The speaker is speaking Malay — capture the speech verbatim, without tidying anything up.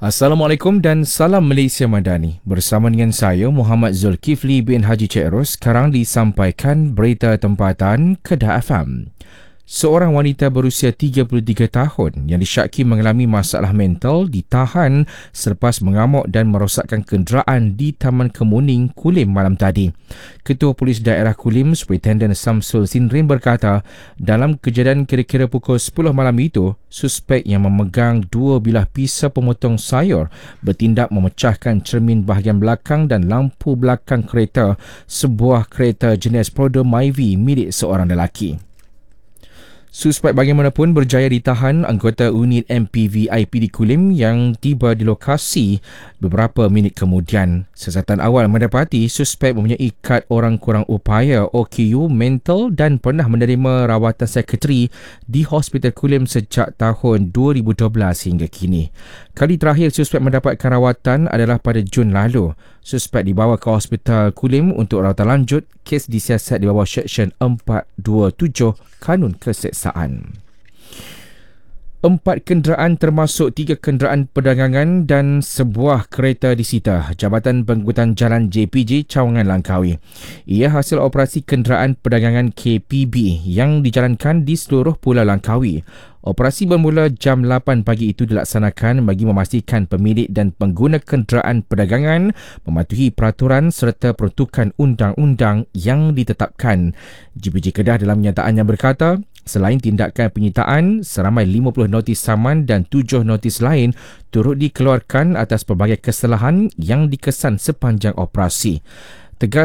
Assalamualaikum dan salam Malaysia Madani. Bersama dengan saya Muhammad Zulkifli bin Haji Cik Ros, sekarang disampaikan berita tempatan Kedah F M. Seorang wanita berusia tiga puluh tiga tahun yang disyaki mengalami masalah mental ditahan selepas mengamuk dan merosakkan kenderaan di Taman Kemuning, Kulim malam tadi. Ketua Polis Daerah Kulim, Superintendent Samsul Sinrin berkata, dalam kejadian kira-kira pukul sepuluh malam itu, suspek yang memegang dua bilah pisau pemotong sayur bertindak memecahkan cermin bahagian belakang dan lampu belakang kereta sebuah kereta jenis Prodo Myvi milik seorang lelaki. Suspek bagaimanapun berjaya ditahan anggota unit M P V I P di Kulim yang tiba di lokasi beberapa minit kemudian. Siasatan awal mendapati suspek mempunyai kad orang kurang upaya O K U mental dan pernah menerima rawatan psikiatri di Hospital Kulim sejak tahun dua ribu dua belas hingga kini. Kali terakhir suspek mendapatkan rawatan adalah pada Jun lalu. Suspek dibawa ke Hospital Kulim untuk rawatan lanjut. Kes disiasat di bawah Seksyen empat dua tujuh Kanun Keseksaan. Empat kenderaan termasuk tiga kenderaan perdagangan dan sebuah kereta disita Jabatan Pengangkutan Jalan J P J Cawangan Langkawi. Ia hasil operasi kenderaan perdagangan K P B yang dijalankan di seluruh Pulau Langkawi. Operasi bermula jam lapan pagi itu dilaksanakan bagi memastikan pemilik dan pengguna kenderaan perdagangan mematuhi peraturan serta peruntukan undang-undang yang ditetapkan. J P J Kedah dalam nyataannya berkata, selain tindakan penyitaan, seramai lima puluh notis saman dan tujuh notis lain turut dikeluarkan atas pelbagai kesalahan yang dikesan sepanjang operasi. Tegas